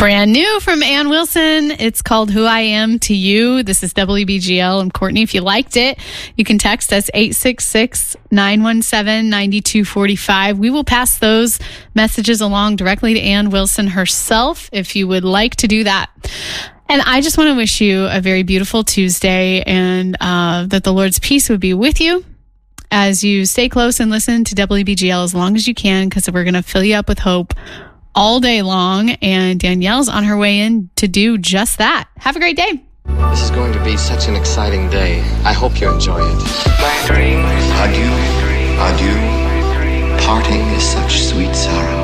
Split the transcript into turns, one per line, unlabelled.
Brand new from Ann Wilson. It's called Who I Am to You. This is WBGL. I'm Courtney. If you liked it, you can text us 866-917-9245. We will pass those messages along directly to Ann Wilson herself if you would like to do that. And I just want to wish you a very beautiful Tuesday, and that the Lord's peace would be with you as you stay close and listen to WBGL as long as you can, because we're going to fill you up with hope all day long, and Danielle's on her way in to do just that. Have a great day.
This is going to be such an exciting day. I hope you enjoy it.
Adieu, adieu. Parting is such sweet sorrow.